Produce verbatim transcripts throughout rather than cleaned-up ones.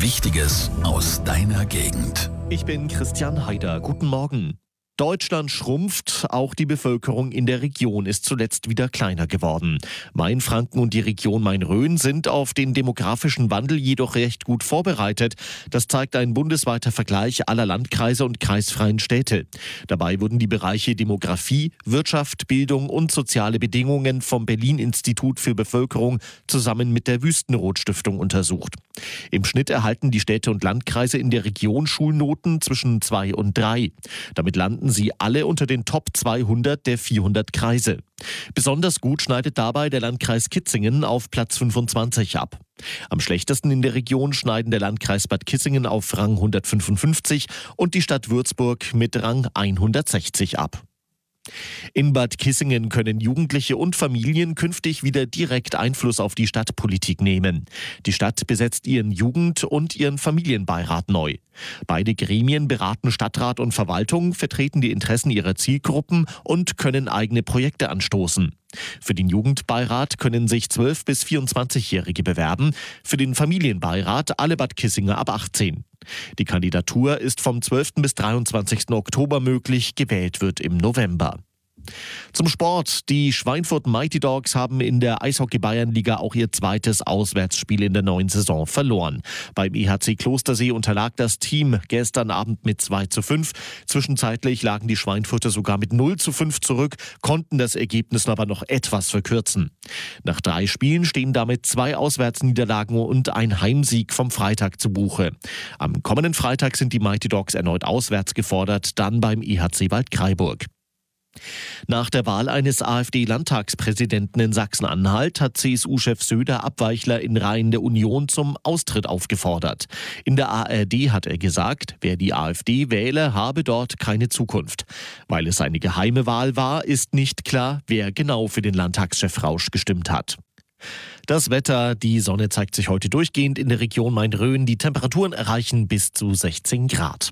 Wichtiges aus deiner Gegend. Ich bin Christian Haider. Guten Morgen. Deutschland schrumpft, auch die Bevölkerung in der Region ist zuletzt wieder kleiner geworden. Mainfranken und die Region Main-Rhön sind auf den demografischen Wandel jedoch recht gut vorbereitet. Das zeigt ein bundesweiter Vergleich aller Landkreise und kreisfreien Städte. Dabei wurden die Bereiche Demografie, Wirtschaft, Bildung und soziale Bedingungen vom Berlin-Institut für Bevölkerung zusammen mit der Wüstenrot-Stiftung untersucht. Im Schnitt erhalten die Städte und Landkreise in der Region Schulnoten zwischen zwei und drei. Damit landen sie alle unter den Top zweihundert der vierhundert Kreise. Besonders gut schneidet dabei der Landkreis Kitzingen auf Platz fünfundzwanzig ab. Am schlechtesten in der Region schneiden der Landkreis Bad Kissingen auf Rang hundertfünfundfünfzig und die Stadt Würzburg mit Rang hundertsechzig ab. In Bad Kissingen können Jugendliche und Familien künftig wieder direkt Einfluss auf die Stadtpolitik nehmen. Die Stadt besetzt ihren Jugend- und ihren Familienbeirat neu. Beide Gremien beraten Stadtrat und Verwaltung, vertreten die Interessen ihrer Zielgruppen und können eigene Projekte anstoßen. Für den Jugendbeirat können sich zwölf- bis vierundzwanzigjährige bewerben, für den Familienbeirat alle Bad Kissinger ab achtzehn. Die Kandidatur ist vom zwölften bis dreiundzwanzigsten Oktober möglich, gewählt wird im November. Zum Sport. Die Schweinfurt Mighty Dogs haben in der Eishockey-Bayernliga auch ihr zweites Auswärtsspiel in der neuen Saison verloren. Beim E H C Klostersee unterlag das Team gestern Abend mit zwei zu fünf. Zwischenzeitlich lagen die Schweinfurter sogar mit null zu fünf zurück, konnten das Ergebnis aber noch etwas verkürzen. Nach drei Spielen stehen damit zwei Auswärtsniederlagen und ein Heimsieg vom Freitag zu Buche. Am kommenden Freitag sind die Mighty Dogs erneut auswärts gefordert, dann beim E H C Waldkraiburg. Nach der Wahl eines AfD-Landtagspräsidenten in Sachsen-Anhalt hat C S U-Chef Söder Abweichler in Reihen der Union zum Austritt aufgefordert. In der A R D hat er gesagt, wer die AfD wähle, habe dort keine Zukunft. Weil es eine geheime Wahl war, ist nicht klar, wer genau für den Landtagschef Rausch gestimmt hat. Das Wetter, die Sonne zeigt sich heute durchgehend in der Region Main-Rhön. Die Temperaturen erreichen bis zu sechzehn Grad.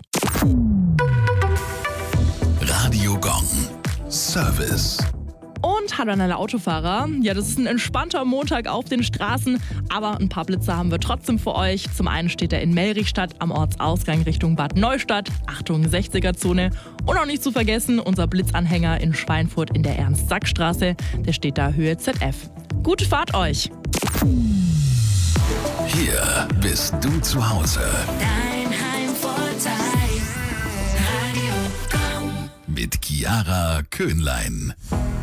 Radio Gong. Service. Und hallo an alle Autofahrer. Ja, das ist ein entspannter Montag auf den Straßen, aber ein paar Blitze haben wir trotzdem für euch. Zum einen steht er in Mellrichstadt am Ortsausgang Richtung Bad Neustadt, Achtung sechziger-Zone. Und auch nicht zu vergessen, unser Blitzanhänger in Schweinfurt in der Ernst-Sack-Straße, der steht da Höhe Z F. Gute Fahrt euch! Hier bist du zu Hause. Dein Heimvorteil. Radio Gong. Mit Chiara Köhnlein.